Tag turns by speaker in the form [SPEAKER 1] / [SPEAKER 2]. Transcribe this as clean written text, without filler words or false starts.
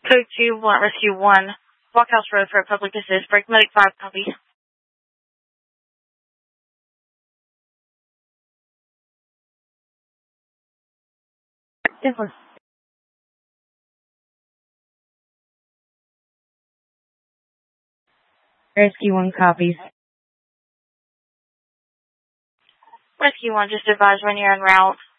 [SPEAKER 1] Code 2, Blunt Rescue 1, Walkhouse Road for a public assist. Break Medic 5, copy. Different. Rescue 1 copies. Rescue 1, just advise when you're en route.